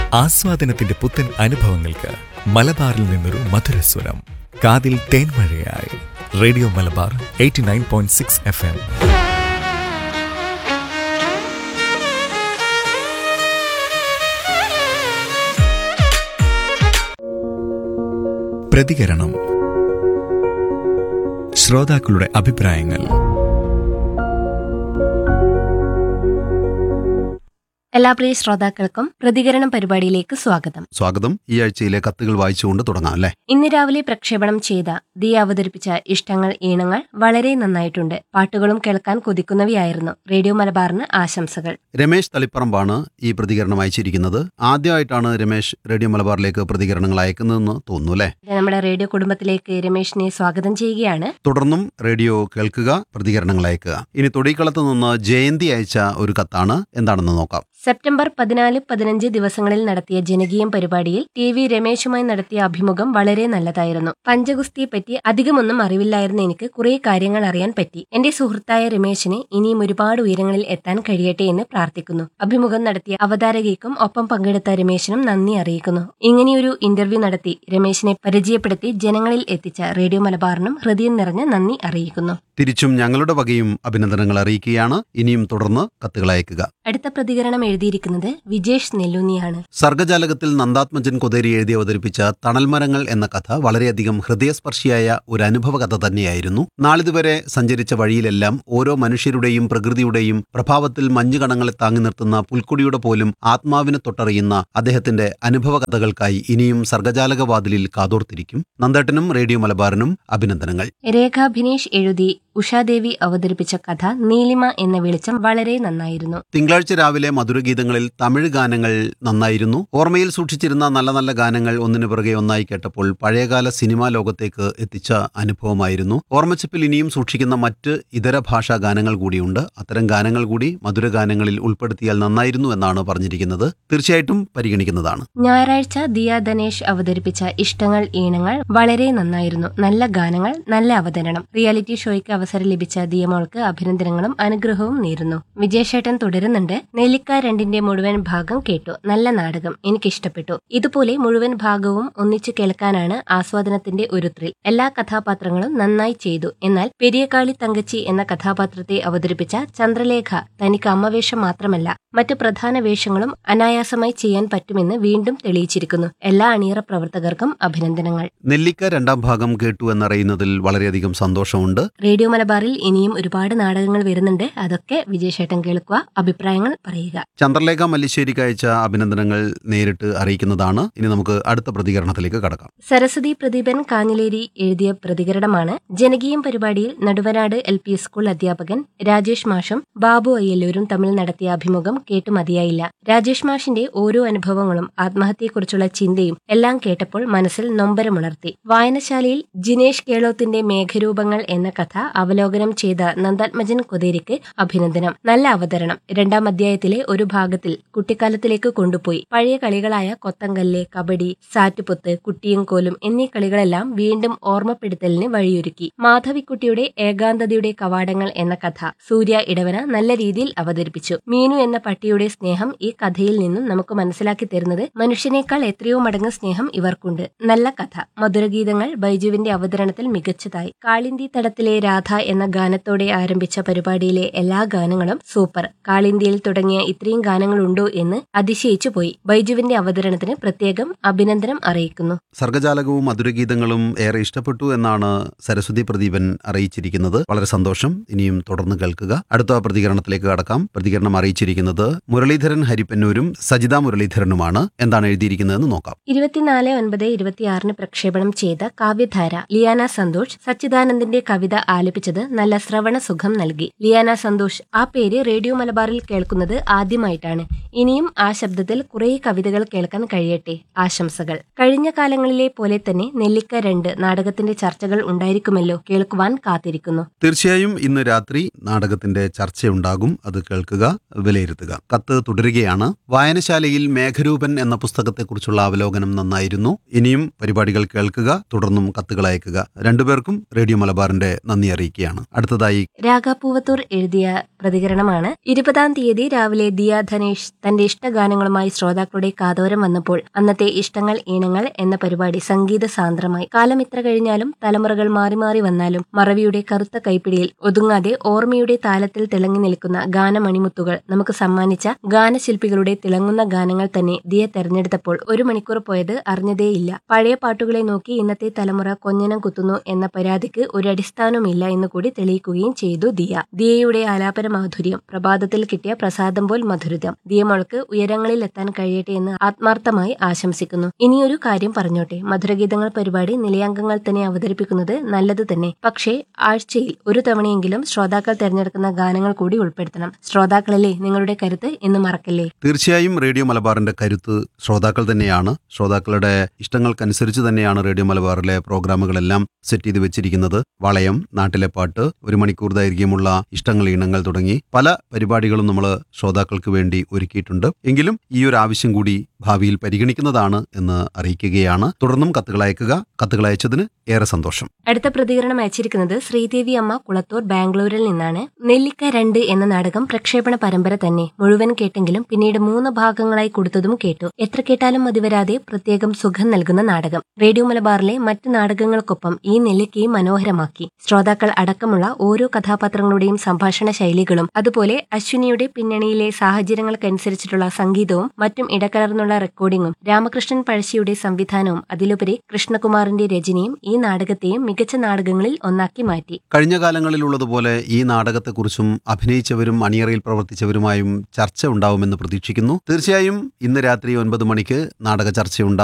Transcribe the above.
ആസ്വാദനത്തിന്റെ പുത്തൻ അനുഭവങ്ങൾക്ക് മലബാറിൽ നിന്നൊരു മധുരസ്വരം. കാതിൽ തേൻമഴയായി റേഡിയോ മലബാർ 89.6 FM. പ്രതികരണം. ശ്രോതാക്കളുടെ അഭിപ്രായങ്ങൾ. എല്ലാ പ്രിയ ശ്രോതാക്കൾക്കും പ്രതികരണം പരിപാടിയിലേക്ക് സ്വാഗതം. ഈ ആഴ്ചയിലെ കത്തുകൾ വായിച്ചുകൊണ്ട് തുടങ്ങാം അല്ലേ? ഇന്ന് രാവിലെ പ്രക്ഷേപണം ചെയ്ത ദിയ അവതരിപ്പിച്ച ഇഷ്ടങ്ങൾ ഈണങ്ങൾ വളരെ നന്നായിട്ടുണ്ട്. പാട്ടുകളും കേൾക്കാൻ കൊതിക്കുന്നവയായിരുന്നു. റേഡിയോ മലബാറിന് ആശംസകൾ. രമേശ് തളിപ്പറമ്പാണ് ഈ പ്രതികരണം അയച്ചിരിക്കുന്നത്. ആദ്യമായിട്ടാണ് രമേശ് റേഡിയോ മലബാറിലേക്ക് പ്രതികരണങ്ങൾ അയക്കുന്നതെന്ന് തോന്നുന്നു അല്ലേ? നമ്മുടെ റേഡിയോ കുടുംബത്തിലേക്ക് രമേശിനെ സ്വാഗതം ചെയ്യുകയാണ്. തുടർന്നും റേഡിയോ കേൾക്കുക, പ്രതികരണങ്ങൾ അയക്കുക. ഇനി തൊടിക്കളത്ത് നിന്ന് ജയന്തി അയച്ച ഒരു കത്താണ്. എന്താണെന്ന് നോക്കാം. സെപ്റ്റംബർ 14-15 ദിവസങ്ങളിൽ നടത്തിയ ജനകീയം പരിപാടിയിൽ TV രമേശുമായി നടത്തിയ അഭിമുഖം വളരെ നല്ലതായിരുന്നു. പഞ്ചഗുസ്തിയെപ്പറ്റി അധികമൊന്നും അറിവില്ലായിരുന്ന എനിക്ക് കുറെ കാര്യങ്ങൾ അറിയാൻ പറ്റി. എന്റെ സുഹൃത്തായ രമേശിന് ഇനിയും ഒരുപാട് ഉയരങ്ങളിൽ എത്താൻ കഴിയട്ടെ എന്ന് പ്രാർത്ഥിക്കുന്നു. അഭിമുഖം നടത്തിയ അവതാരകയ്ക്കും ഒപ്പം പങ്കെടുത്ത രമേശിനും നന്ദി അറിയിക്കുന്നു. ഇങ്ങനെയൊരു ഇന്റർവ്യൂ നടത്തി രമേശിനെ പരിചയപ്പെടുത്തി ജനങ്ങളിൽ എത്തിച്ച റേഡിയോ മലബാറിനും ഹൃദയം നിറഞ്ഞ നന്ദി അറിയിക്കുന്നു. തിരിച്ചും ഞങ്ങളുടെ വകയും അഭിനന്ദനങ്ങൾ അറിയിക്കുകയാണ്. ഇനിയും തുടർന്ന് കത്തുകൾ അയക്കുക. അടുത്ത പ്രതികരണം എഴുതിയിരിക്കുന്നത് വിജേഷ് നെല്ലൂന്നിയാണ്. സർഗജാലകത്തിൽ നന്ദാത്മജൻ കൊതേരി എഴുതി അവതരിപ്പിച്ച തണൽമരങ്ങൾ എന്ന കഥ വളരെയധികം ഹൃദയസ്പർശിയായ ഒരു അനുഭവ കഥ തന്നെയായിരുന്നു. നാളിതുവരെ സഞ്ചരിച്ച വഴിയിലെല്ലാം ഓരോ മനുഷ്യരുടെയും പ്രകൃതിയുടെയും പ്രഭാവത്തിൽ മഞ്ഞുകണങ്ങളെ താങ്ങി നിർത്തുന്ന പുൽക്കൊടിയുടെ പോലും ആത്മാവിനെ തൊട്ടറിയുന്ന അദ്ദേഹത്തിന്റെ അനുഭവ കഥകൾക്കായി ഇനിയും സർഗജാലകവാതിലിൽ കാതോർത്തിരിക്കും. നന്ദേട്ടനും റേഡിയോ മലബാറിനും അഭിനന്ദനങ്ങൾ. രേഖ ഭിനേഷ് എഴുതി ഉഷാദേവി അവതരിപ്പിച്ച കഥ നീലിമ എന്ന വെളിച്ചം വളരെ നന്നായിരുന്നു. തിങ്കളാഴ്ച രാവിലെ മധുരഗീതങ്ങളിൽ തമിഴ് ഗാനങ്ങൾ നന്നായിരുന്നു. ഓർമ്മയിൽ സൂക്ഷിച്ചിരുന്ന നല്ല നല്ല ഗാനങ്ങൾ ഒന്നിനു പുറകെ ഒന്നായി കേട്ടപ്പോൾ പഴയകാല സിനിമാ ലോകത്തേക്ക് എത്തിച്ച അനുഭവമായിരുന്നു. ഓർമ്മച്ചപ്പിൽ ഇനിയും സൂക്ഷിക്കുന്ന മറ്റ് ഇതര ഭാഷാ ഗാനങ്ങൾ കൂടിയുണ്ട്. അത്തരം ഗാനങ്ങൾ കൂടി മധുരഗാനങ്ങളിൽ ഉൾപ്പെടുത്തിയാൽ നന്നായിരുന്നു എന്നാണ് പറഞ്ഞിരിക്കുന്നത്. തീർച്ചയായിട്ടും പരിഗണിക്കുന്നതാണ്. ഞായറാഴ്ച ദിയ ധനേഷ് അവതരിപ്പിച്ച ഇഷ്ടങ്ങൾ ഈണങ്ങൾ വളരെ നന്നായിരുന്നു. നല്ല ഗാനങ്ങൾ, നല്ല അവതരണം. റിയാലിറ്റി ഷോയ്ക്ക് അവസരം ലഭിച്ച ദിയമോൾക്ക് അഭിനന്ദനങ്ങളും അനുഗ്രഹവും നേരുന്നു. വിജയശേട്ടൻ തുടരുന്നുണ്ട്. നെല്ലിക്ക 2ന്റെ മുഴുവൻ ഭാഗം കേട്ടു. നല്ല നാടകം, എനിക്കിഷ്ടപ്പെട്ടു. ഇതുപോലെ മുഴുവൻ ഭാഗവും ഒന്നിച്ചു കേൾക്കാനാണ് ആസ്വാദനത്തിന്റെ ഒരു ത്രിൽ. എല്ലാ കഥാപാത്രങ്ങളും നന്നായി ചെയ്തു. എന്നാൽ പെരിയകാളി തങ്കച്ചി എന്ന കഥാപാത്രത്തെ അവതരിപ്പിച്ച ചന്ദ്രലേഖ തനിക്ക് അമ്മവേഷം മാത്രമല്ല മറ്റ് പ്രധാന വേഷങ്ങളും അനായാസമായി ചെയ്യാൻ പറ്റുമെന്ന് വീണ്ടും തെളിയിച്ചിരിക്കുന്നു. എല്ലാ അണിയറ പ്രവർത്തകർക്കും അഭിനന്ദനങ്ങൾ. നെല്ലിക്ക 2ാം ഭാഗം കേട്ടു എന്നറിയുന്നതിൽ വളരെയധികം സന്തോഷമുണ്ട്. റേഡിയോ മലബാറിൽ ഇനിയും ഒരുപാട് നാടകങ്ങൾ വരുന്നുണ്ട്. അതൊക്കെ വിജയശേട്ടൻ കേൾക്കുക, അഭിപ്രായങ്ങൾ പറയുക. ചന്ദ്രലേഖ മല്ലിശ്ശേരിക്ക് അയച്ച അഭിനന്ദനങ്ങൾ നേരിട്ട് അറിയിക്കുന്നതാണ്. ഇനി നമുക്ക് അടുത്ത പ്രതികരണത്തിലേക്ക് കടക്കാം. സരസ്വതി പ്രദീപൻ കാഞ്ഞിലേരി എഴുതിയ പ്രതികരണമാണ്. ജനകീയം പരിപാടിയിൽ നടുവനാട് LP സ്കൂൾ അധ്യാപകൻ രാജേഷ് മാഷും ബാബു അയ്യല്ലൂരും തമ്മിൽ നടത്തിയ അഭിമുഖം കേട്ടു മതിയായില്ല. രാജേഷ് മാഷിന്റെ ഓരോ അനുഭവങ്ങളും ആത്മഹത്യയെക്കുറിച്ചുള്ള ചിന്തയും എല്ലാം കേട്ടപ്പോൾ മനസ്സിൽ നൊമ്പരമുണർത്തി. വായനശാലയിൽ ജിനേഷ് കേളോത്തിന്റെ മേഘരൂപങ്ങൾ എന്ന കഥ അവലോകനം ചെയ്ത നന്ദാത്മജൻ കൊതേരിക്ക് അഭിനന്ദനം. നല്ല അവതരണം. 2ാം അധ്യായത്തിലെ ഒരു ഭാഗത്തിൽ കുട്ടിക്കാലത്തിലേക്ക് കൊണ്ടുപോയി. പഴയ കളികളായ കൊത്തങ്കല്ല്, കബഡി, സാറ്റുപൊത്ത്, കുട്ടിയും കോലും എന്നീ കളികളെല്ലാം വീണ്ടും ഓർമ്മപ്പെടുത്തലിന് വഴിയൊരുക്കി. മാധവിക്കുട്ടിയുടെ ഏകാന്തതയുടെ കവാടങ്ങൾ എന്ന കഥ സൂര്യ ഇടവന നല്ല രീതിയിൽ അവതരിപ്പിച്ചു. മീനു എന്ന പട്ടിയുടെ സ്നേഹം ഈ കഥയിൽ നിന്നും നമുക്ക് മനസ്സിലാക്കി തരുന്നത് മനുഷ്യനേക്കാൾ എത്രയോ മടങ്ങ് സ്നേഹം ഇവർക്കുണ്ട്. നല്ല കഥ. മധുരഗീതങ്ങൾ ബൈജുവിന്റെ അവതരണത്തിൽ മികച്ചതായി. കാളിന്തി തടത്തിലെ രാധ എന്ന ഗാനത്തോടെ ആരംഭിച്ച പരിപാടിയിലെ എല്ലാ ഗാനങ്ങളും സൂപ്പർ. കാളിന്തിയിൽ തുടങ്ങിയ ഇത്രയും ഗാനങ്ങളുണ്ടോ എന്ന് അതിശയിച്ചു പോയി. ബൈജുവിന്റെ അവതരണത്തിന് പ്രത്യേകം അഭിനന്ദനം അറിയിക്കുന്നു. സർഗജാലകവും മധുരഗീതങ്ങളും ഏറെ ഇഷ്ടപ്പെട്ടു എന്നാണ് സരസ്വതി പ്രദീപൻ അറിയിച്ചിരിക്കുന്നത്. വളരെ സന്തോഷം. ഇനിയും തുടർന്ന് കേൾക്കുക. അടുത്ത പ്രതികരണത്തിലേക്ക് കടക്കാം. പ്രതികരണം അറിയിച്ചിരിക്കുന്നത് മുരളീധരൻ ഹരിപ്പന്നൂരും സജിത മുരളീധരനുമാണ്. എന്താണ് എഴുതിയിരിക്കുന്നതെന്ന് നോക്കാം. 24/9/26 പ്രക്ഷേപണം ചെയ്ത കാവ്യധാര ലിയാന സന്തോഷ് സച്ചിദാനന്ദിന്റെ കവിത ആലപിച്ചത് നല്ല ശ്രവണ സുഖം നൽകി. ലിയാന സന്തോഷ്, ആ പേര് റേഡിയോ മലബാറിൽ കേൾക്കുന്നത് ആദ്യമായിട്ടാണ്. ഇനിയും ആ ശബ്ദത്തിൽ കുറെ കവിതകൾ കേൾക്കാൻ കഴിയട്ടെ. ആശംസകൾ. കഴിഞ്ഞ കാലങ്ങളിലെ പോലെ തന്നെ നെല്ലിക്ക 2 നാടകത്തിന്റെ ചർച്ചകൾ ഉണ്ടായിരിക്കുമല്ലോ. കേൾക്കുവാൻ കാത്തിരിക്കുന്നു. തീർച്ചയായും ഇന്ന് രാത്രി നാടകത്തിന്റെ ചർച്ചയുണ്ടാകും. അത് കേൾക്കുക, വിലയിരുത്തുക. കത്ത് തുടരുകയാണ്. വായനശാലയിൽ മേഘരൂപൻ എന്ന പുസ്തകത്തെക്കുറിച്ചുള്ള അവലോകനം നന്നായിരുന്നു. ഇനിയും പരിപാടികൾ കേൾക്കുക, തുടർന്നും കത്തുകൾ അയക്കുക. രണ്ടുപേർക്കും റേഡിയോ മലബാറിന്റെ നന്ദി അറിയിക്കുകയാണ്. അടുത്തതായി രാഗാപൂവത്തൂർ എഴുതിയ പ്രതികരണമാണ്. 20-ാം തീയതി രാവിലെ ദിയ ദിയ ധനേഷ് തന്റെ ഇഷ്ടഗാനങ്ങളുമായി ശ്രോതാക്കളുടെ കാതോരം വന്നപ്പോൾ അന്നത്തെ ഇഷ്ടങ്ങൾ ഈണങ്ങൾ എന്ന പരിപാടി സംഗീത സാന്ദ്രമായി. കാലം ഇത്ര കഴിഞ്ഞാലും തലമുറകൾ മാറി മാറി വന്നാലും മറവിയുടെ കറുത്ത കൈപ്പിടിയിൽ ഒതുങ്ങാതെ ഓർമ്മയുടെ താലത്തിൽ തിളങ്ങി നിൽക്കുന്ന ഗാനമണിമുത്തുകൾ നമുക്ക് സമ്മാനിച്ച ഗാനശില്പികളുടെ തിളങ്ങുന്ന ഗാനങ്ങൾ തന്നെ ദിയ തെരഞ്ഞെടുത്തപ്പോൾ 1 മണിക്കൂർ പോയത് അറിഞ്ഞതേയില്ല. പഴയ പാട്ടുകളെ നോക്കി ഇന്നത്തെ തലമുറ കൊഞ്ഞനം കുത്തുന്നു എന്ന പരാതിക്ക് ഒരു അടിസ്ഥാനവുമില്ല എന്ന് കൂടി തെളിയിക്കുകയും ചെയ്തു ദിയ. ദിയയുടെ ആലാപന മാധുര്യം, പ്രഭാതത്തിൽ കിട്ടിയ പ്രസാദം പോൽ മധുരിതം. ദിയ മോൾക്ക് ഉയരങ്ങളിൽ എത്താൻ കഴിയട്ടെ എന്ന് ആത്മാർത്ഥമായി ആശംസിക്കുന്നു. ഇനിയൊരു കാര്യം പറഞ്ഞോട്ടെ, മധുരഗീതങ്ങൾ പരിപാടി നിലയാംഗങ്ങൾ തന്നെ അവതരിപ്പിക്കുന്നത് നല്ലത് തന്നെ. പക്ഷേ ആഴ്ചയിൽ ഒരു തവണയെങ്കിലും ശ്രോതാക്കൾ തെരഞ്ഞെടുക്കുന്ന ഗാനങ്ങൾ കൂടി ഉൾപ്പെടുത്തണം. ശ്രോതാക്കളല്ലേ നിങ്ങളുടെ കരുത്ത് എന്ന് മറക്കല്ലേ. തീർച്ചയായും റേഡിയോ മലബാറിന്റെ കരുത്ത് ശ്രോതാക്കൾ തന്നെയാണ്. ശ്രോതാക്കളുടെ ഇഷ്ടങ്ങൾക്കനുസരിച്ച് തന്നെയാണ് റേഡിയോ മലബാറിലെ പ്രോഗ്രാമുകളെല്ലാം സെറ്റ് ചെയ്ത് വെച്ചിരിക്കുന്നത്. വളയം, നാട്ടിലെ പാട്ട്, 1 മണിക്കൂർ ദൈർഘ്യമുള്ള ഇഷ്ടങ്ങൾ ഈണങ്ങൾ തുടങ്ങി പല പരിപാടികളും നമ്മൾ ശ്രോതാക്കൾക്ക് വേണ്ടി ഒരുക്കിയിട്ടുണ്ട്. എങ്കിലും ഈ ഒരു ആവശ്യം കൂടി ഭാവിയിൽ പരിഗണിക്കുന്നതാണ് എന്ന് അറിയിക്കുകയാണ്. തുടർന്നും കത്തുകൾ അയക്കുക. കത്തുകൾ അയച്ചതിന് ഏറെ സന്തോഷം. അടുത്ത പ്രതികരണം അയച്ചിരിക്കുന്നത് ശ്രീദേവി അമ്മ കുളത്തൂർ, ബാംഗ്ലൂരിൽ നിന്നാണ്. നെല്ലിക്ക 2 എന്ന നാടകം പ്രക്ഷേപണ പരമ്പര തന്നെ. മുഴുവൻ കേട്ടെങ്കിലും പിന്നീട് 3 ഭാഗങ്ങളായി കൊടുത്തതും കേട്ടു. എത്ര കേട്ടാലും മതിവരാതെ പ്രത്യേകം സുഖം നൽകുന്ന നാടകം. റേഡിയോ മലബാറിലെ മറ്റ് നാടകങ്ങൾക്കൊപ്പം ഈ നെല്ലിക്കയും മനോഹരമാക്കി. ശ്രോതാക്കൾ അടക്കമുള്ള ഓരോ കഥാപാത്രങ്ങളുടെയും സംഭാഷണ ശൈലികളും അതുപോലെ അശ്വിനിയുടെ പിന്നണിയിലെ സാഹചര്യങ്ങൾക്കനുസരിച്ചിട്ടുള്ള സംഗീതവും മറ്റും ഇടകലർന്നുള്ള റെക്കോർഡിംഗും രാമകൃഷ്ണൻ പഴശ്ശിയുടെ സംവിധാനവും അതിലുപരി കൃഷ്ണകുമാറിന്റെ രചനയും ഈ നാടകത്തെയും മികച്ച നാടകങ്ങളിൽ ഒന്നാക്കി മാറ്റി. കഴിഞ്ഞ കാലങ്ങളിലുള്ളതുപോലെ ഈ നാടകത്തെക്കുറിച്ചും അഭിനയിച്ചവരും അണിയറയിൽ പ്രവർത്തിച്ചവരുമായും ചർച്ച ഉണ്ടാവുമെന്ന് പ്രതീക്ഷിക്കുന്നു. തീർച്ചയായും ഇന്ന് രാത്രി 9 മണിക്ക് നാടക ചർച്ചയുണ്ടാകും.